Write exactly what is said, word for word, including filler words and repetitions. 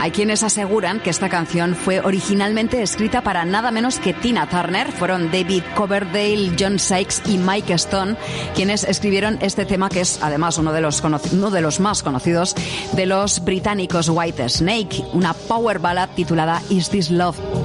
Hay quienes aseguran que esta canción fue originalmente escrita para nada menos que Tina Turner. Fueron David Coverdale, John Sykes y Mike Stone quienes escribieron este tema, que es además uno de los, uno de los más conocidos de los británicos White Snake, una power ballad titulada Is This Love.